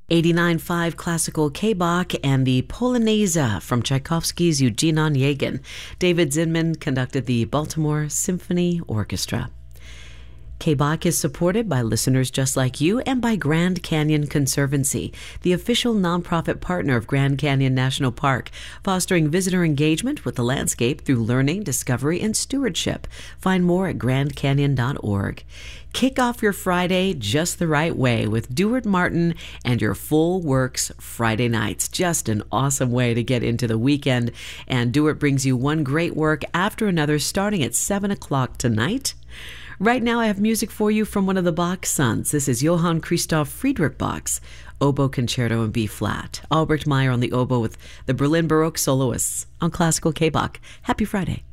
89.5 Classical K-Bach and the Polonaise from Tchaikovsky's Eugene Onegin. David Zinman conducted the Baltimore Symphony Orchestra. K-Bach is supported by listeners just like you and by Grand Canyon Conservancy, the official nonprofit partner of Grand Canyon National Park, fostering visitor engagement with the landscape through learning, discovery, and stewardship. Find more at grandcanyon.org. Kick off your Friday just the right way with Duart Martin and your Full Works Friday nights. Just an awesome way to get into the weekend. And Duart brings you one great work after another starting at 7 o'clock tonight. Right now, I have music for you from one of the Bach sons. This is Johann Christoph Friedrich Bach's Oboe Concerto in B-flat. Albrecht Meyer on the oboe with the Berlin Baroque soloists on Classical K-Bach. Happy Friday.